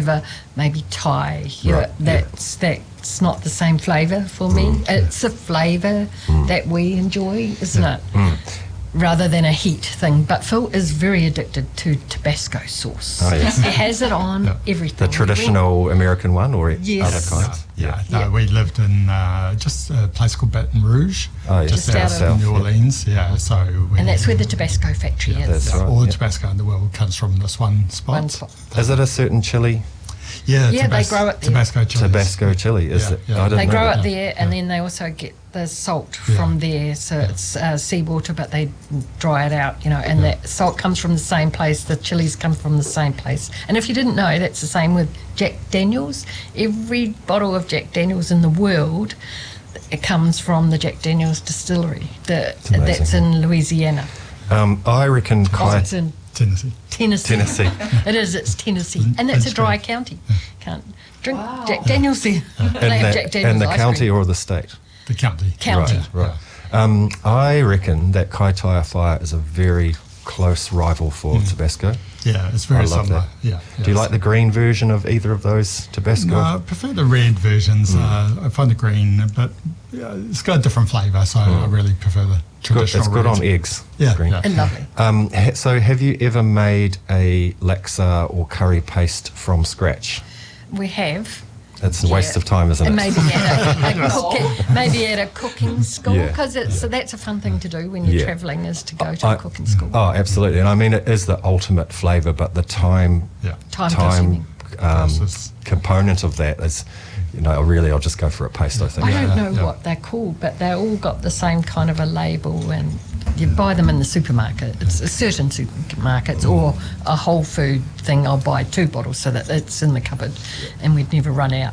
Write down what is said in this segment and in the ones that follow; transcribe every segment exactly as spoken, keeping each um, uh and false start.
flavour, maybe Thai. You know, Right, that's that's not the same flavour for me. Mm. It's a flavour Mm. that we enjoy, isn't Yeah. it? Mm. Rather than a heat thing. But Phil is very addicted to Tabasco sauce. Oh, yes. He has it on Yeah. everything. The traditional American one or Yes. other kinds? Yeah, no, Yeah. we lived in uh, just a place called Baton Rouge, Oh, yeah. just, Just out out of of- New South, yeah. Orleans. Yeah, so we, And that's where the Tabasco factory is. That's right. all the yeah. Tabasco in the world comes from this one spot. One spot. Is it a certain chili? Yeah, Yeah, they grow it there. Tabasco chilies. Tabasco chili, is Yeah, it? yeah. I didn't They know grow that. it there, and Yeah. then they also get the salt Yeah. from there. So Yeah. it's uh, seawater, but they dry it out, you know. And Yeah. that salt comes from the same place. The chilies come from the same place. And if you didn't know, that's the same with Jack Daniels. Every bottle of Jack Daniels in the world, it comes from the Jack Daniels distillery. The, amazing. that's in Louisiana. Um, I reckon Oh, Kai, it's in Tennessee. Tennessee. Tennessee. It is. It's Tennessee, and it's a That's dry great. county. Can't drink Jack Daniels there. They and have the, Jack Daniels and the ice county cream. or the state? The county. County. Right, right. Um, I reckon that Kai Taia Fire is a very close rival for Tabasco. Yeah, it's very I love similar. that. Yeah, Do you yes. like the green version of either of those Tabasco? No, I prefer the red versions. Uh, I find the green, but yeah, it's got a different flavour, so I really prefer the It's good, traditional it's good red. on eggs. Yeah, green. yeah. And lovely. Um, ha- so have you ever made a laksa or curry paste from scratch? We have. It's a waste Yeah. of time, isn't it? And maybe at a, a cooking, maybe at a cooking school, Yeah. because it's so that's a fun thing to do when you're Yeah. travelling, is to go to I- a cooking school. Oh, absolutely. And I mean, it is the ultimate flavour, but the time, Yeah. Time time consuming. um, Process. component of that is, you know, really, I'll just go for a paste, I think. I don't yeah, know yeah. what they're called, but they all got the same kind of a label, and you buy them in the supermarket. It's a certain supermarkets or a whole food thing. I'll buy two bottles so that it's in the cupboard, and we'd never run out.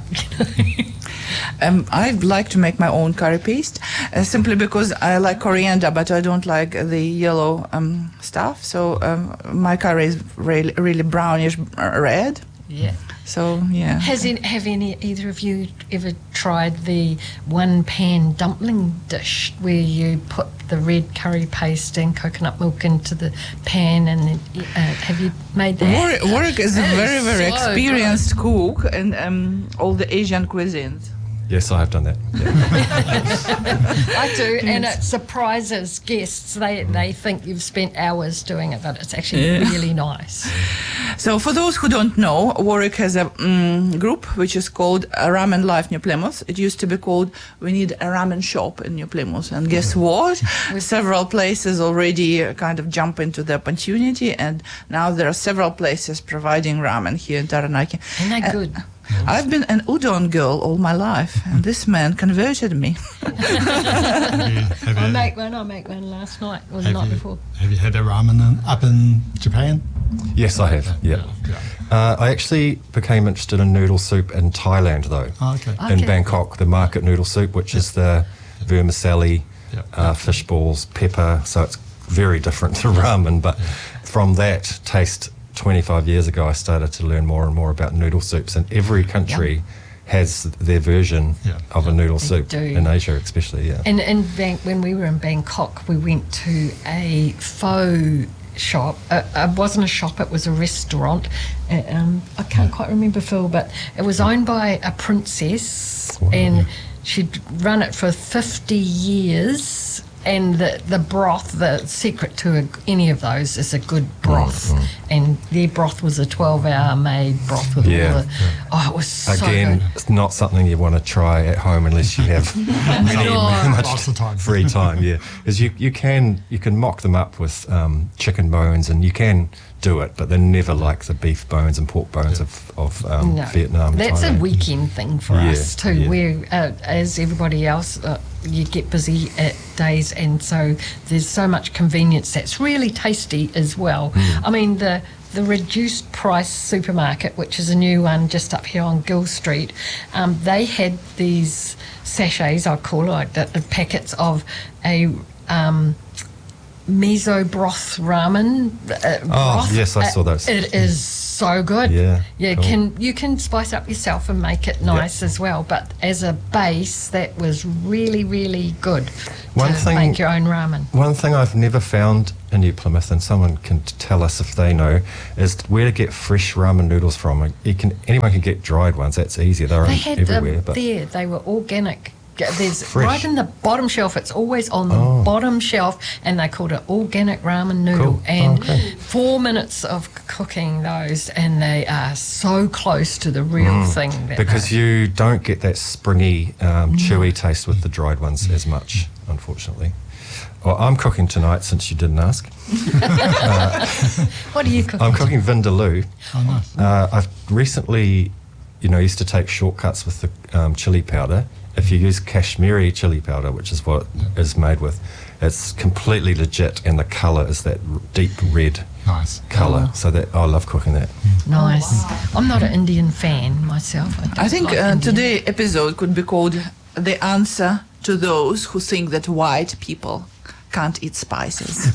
Um, I like to make my own curry paste uh, simply because I like coriander, but I don't like the yellow um, stuff. So um, my curry is really, really brownish uh, red. Yeah. So yeah. Has any, have any either of you ever tried the one pan dumpling dish where you put the red curry paste and coconut milk into the pan, and then, uh, have you made that? Warwick, Warwick is a That very, is very so experienced cook in um, all the Asian cuisines. Yes, I have done that. Yeah. I do, and it surprises guests. They they think you've spent hours doing it, but it's actually Yeah. really nice. So for those who don't know, Warwick has a um, group which is called Ramen Life New Plymouth. It used to be called We Need a Ramen Shop in New Plymouth. And guess what? Several places already uh, kind of jump into the opportunity, and now there are several places providing ramen here in Taranaki. And they're Uh, good. I've been an udon girl all my life, and this man converted me. Have you, have I you- make one. I make one last night or the have night you- before. Have you had a ramen in, up in Japan? Yes, I have. Yeah. Uh, I actually became interested in noodle soup in Thailand, though. Oh, okay. Okay. In Bangkok, the market noodle soup, which is the vermicelli, Yeah. uh, fish balls, pepper. So it's very different to ramen. But from that taste, twenty-five years ago, I started to learn more and more about noodle soups. And every country has their version Yeah. of a noodle They soup, do. in Asia especially, yeah. And in Bang, when we were in Bangkok, we went to a faux shop. Uh, it wasn't a shop; it was a restaurant. Uh, um, I can't quite remember, Phil, but it was owned by a princess, Wow. and she'd run it for fifty years. And the, the broth, the secret to a, any of those is a good broth. Mm, mm. And their broth was a twelve-hour made broth with Yeah. all the... Oh, it was so Again, good. it's not something you want to try at home unless you have many, No. much Lots of time. free time. Yeah, because you you can you can mock them up with um, chicken bones, and you can do it, but they're never like the beef bones and pork bones of of um, No, Vietnam. and that's a Thailand. weekend thing for Yeah, us too. yeah. Where, uh, as everybody else, uh, you get busy at days, and so there's so much convenience that's really tasty as well. Mm. I mean, the the reduced price supermarket, which is a new one just up here on Gill Street, um, they had these sachets, I call it, like the, the packets of a um, miso broth ramen. Uh, Oh, broth. yes, I saw Uh, those. It is so good. Yeah, yeah. cool. Can you can spice up yourself and make it nice as well. But as a base, that was really really good. One to thing- make your own ramen. One thing I've never found in New Plymouth, and someone can t- tell us if they know, is where to get fresh ramen noodles from. You can anyone can get dried ones. That's easier. They're They in had everywhere. them But there. They were organic. G- There's Fresh. right in the bottom shelf. It's always on the Oh. bottom shelf, and they called it organic ramen noodle. Cool. And Oh, okay. four minutes of cooking those, and they are so close to the real thing. That because they- you don't get that springy, um, chewy taste with the dried ones as much, unfortunately. Well, I'm cooking tonight since you didn't ask. what are you cooking? I'm cooking vindaloo. Oh, nice. Uh, I've recently, you know, used to take shortcuts with the um, chili powder. If you use Kashmiri chili powder, which is what it is made with, it's completely legit, and the colour is that r- deep red Nice. colour. So that I love cooking that. Nice. I'm not an Indian fan myself. I, don't I think like uh, Indian. today's episode could be called "The Answer to Those Who Think That White People Can't Eat Spices."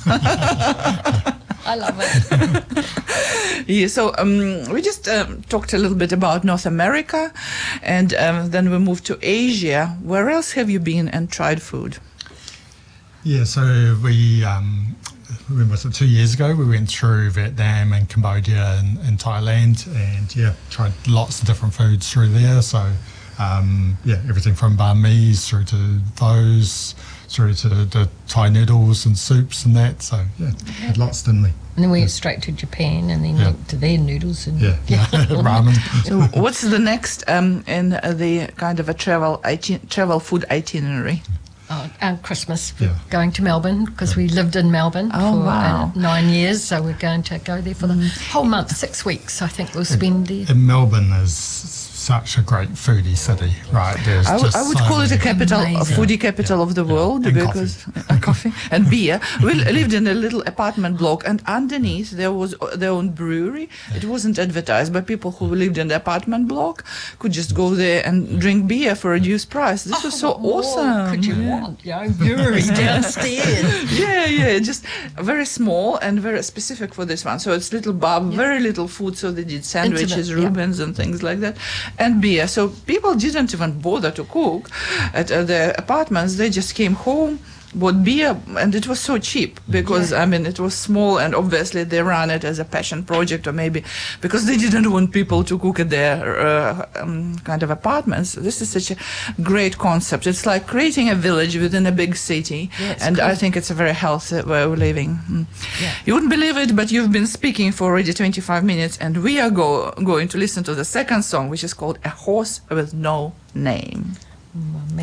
I love it. Yeah, so um, we just um, talked a little bit about North America, and um, then we moved to Asia. Where else have you been and tried food? Yeah, so we, um, when was it, two years ago, we went through Vietnam and Cambodia and, and Thailand, and yeah, tried lots of different foods through there. So um, yeah, everything from banh mi's through to those, through to the Thai noodles and soups and that. So yeah, had lots, didn't we? And then we went straight to Japan, and then Yeah. went to their noodles and Yeah, ramen. So, what's the next um, in uh, the kind of a travel iti- travel food itinerary? Oh, and Christmas, Yeah. going to Melbourne because we lived in Melbourne Oh, for wow. uh, nine years, so we're going to go there for the whole month, six weeks. I think we'll spend there. And Melbourne is such a great foodie city, right? There's I would, just I would so call it a many- capital, a Amazing. foodie capital of the Yeah. world, And because uh, coffee and beer. We lived in a little apartment block, and underneath there was uh, their own brewery. It wasn't advertised, but people who lived in the apartment block could just go there and drink beer for a reduced price. This was so What more awesome. Could you Yeah. want? You know, brewery downstairs. Yeah, yeah, just very small and very specific for this one. So it's little bar, very little food. So they did sandwiches, Intimate, yeah. Reubens, and things like that, and beer. So people didn't even bother to cook at uh, their apartments. They just came home, bought beer, and it was so cheap because I mean it was small, and obviously they ran it as a passion project, or maybe because they didn't want people to cook at their uh, um, kind of apartments. This is such a great concept. It's like creating a village within a big city, Yeah, it's and cool. I think it's a very healthy way of living. Mm. Yeah. You wouldn't believe it, but you've been speaking for already twenty-five minutes, and we are go- going to listen to the second song, which is called "A Horse with No Name."